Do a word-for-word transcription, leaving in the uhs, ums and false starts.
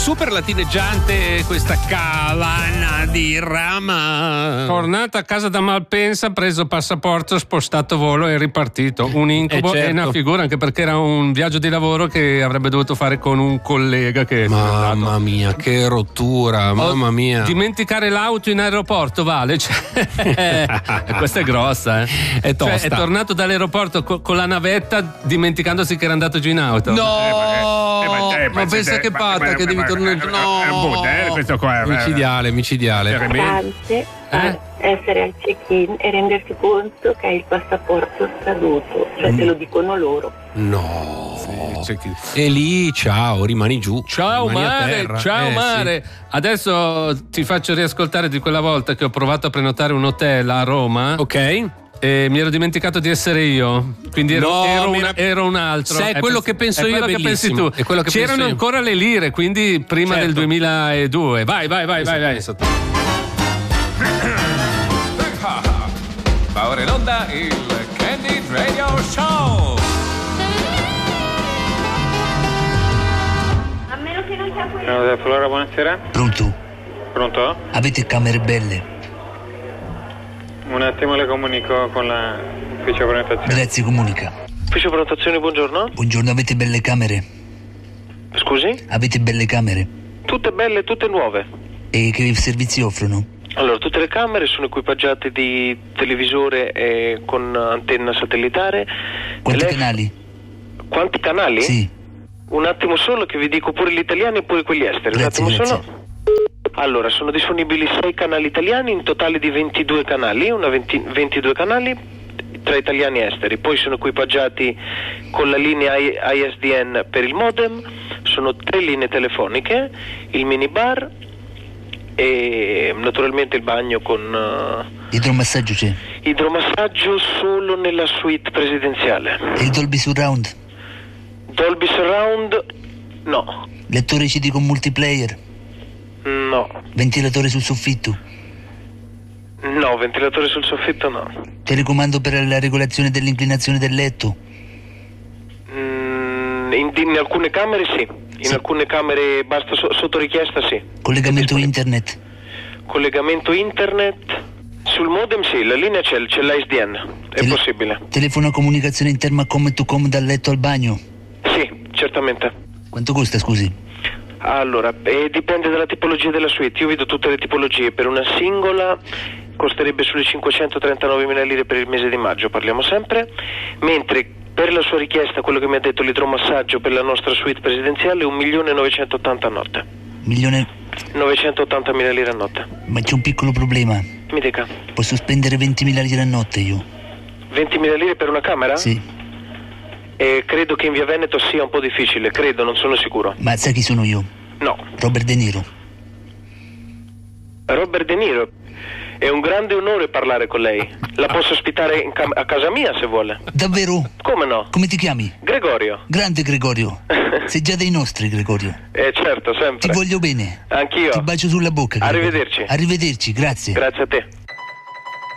super latineggiante questa Calana di Rama. Tornato a casa da Malpensa, preso passaporto, spostato volo e ripartito. Un incubo Eh, certo. e una figura, anche perché era un viaggio di lavoro che avrebbe dovuto fare con un collega che Mamma mia, che rottura, mamma mia. Dimenticare l'auto in aeroporto, Vale? Cioè, questa è grossa, eh. È tosta. Cioè, è tornato dall'aeroporto co- con la navetta dimenticandosi che era andato giù in auto. No, Eh, ma- eh, ma ma- pensa eh, che ma- patta ma- che devi ma- tornare. ma- No, è un Buddha, eh, questo qua è- micidiale, micidiale. Importante eh? essere al check-in e rendersi conto che hai il passaporto scaduto, cioè te lo dicono loro. No, C'è chi- e lì ciao, rimani giù. Ciao rimani a mare, terra. ciao Eh, mare. Adesso ti faccio riascoltare di quella volta che ho provato a prenotare un hotel a Roma. sì. Ok. E mi ero dimenticato di essere io, quindi ero, No, ero, mi una- era- ero un altro. Se è quello che penso io, quello è che pensi bellissimo. tu. È quello che C'erano penso io. ancora le lire, quindi prima Certo. del duemiladue. Vai, vai, vai, vai, vai. Va ora in onda il Candid Radio Show. A meno che non sia quello. Ciao da Flora, buonasera. Pronto? Pronto? Avete camere belle? Un attimo le comunico con l'ufficio prenotazione. Grazie, comunica. Ufficio prenotazione, buongiorno. Buongiorno, avete belle camere? Scusi? Avete belle camere? Tutte belle, tutte nuove. E che servizi offrono? Allora, tutte le camere sono equipaggiate di televisore e con antenna satellitare. Quanti Telef- canali? Quanti canali? Sì. Un attimo solo che vi dico pure gli italiani e pure quelli esteri. Grazie, Un attimo grazie. solo. Allora, sono disponibili sei canali italiani, in totale di ventidue canali, una venti, ventidue canali tra italiani e esteri. Poi sono equipaggiati con la linea I- I S D N per il modem, sono tre linee telefoniche, il minibar e naturalmente il bagno con uh, Idromassaggio c'è? idromassaggio solo nella suite presidenziale. E il Dolby Surround? Dolby Surround? No, Lettore C D con multiplayer? no, Ventilatore sul soffitto? no, ventilatore sul soffitto no. Telecomando per la regolazione dell'inclinazione del letto? Mm, in, in alcune camere sì, in Sì. alcune camere basta so- sotto richiesta sì. Collegamento È disponibile. internet? Collegamento internet sul modem sì, la linea c'è, c'è l'I S D N, è Tele- possibile. Telefono a comunicazione interna com to com dal letto al bagno? Sì, certamente. Quanto costa, scusi? Allora, eh, dipende dalla tipologia della suite. Io vedo tutte le tipologie. Per una singola costerebbe sulle cinquecentotrentanove lire per il mese di maggio, parliamo sempre, mentre per la sua richiesta, quello che mi ha detto l'idromassaggio per la nostra suite presidenziale, un milione novecentottanta a notte. Milione... novecentottantamila lire a notte. Ma c'è un piccolo problema. Mi dica, Posso spendere ventimila lire a notte io? ventimila lire per una camera? Sì. E credo che in via Veneto sia un po' difficile, credo, non sono sicuro. Ma sai chi sono io? No. Robert De Niro. Robert De Niro, è un grande onore parlare con lei. La posso ospitare in cam- a casa mia se vuole. Davvero? Come no? Come ti chiami? Gregorio. Grande Gregorio. Sei già dei nostri, Gregorio. Eh certo, sempre. Ti voglio bene. Anch'io. Ti bacio sulla bocca, Gregorio. Arrivederci. Arrivederci, grazie. Grazie a te.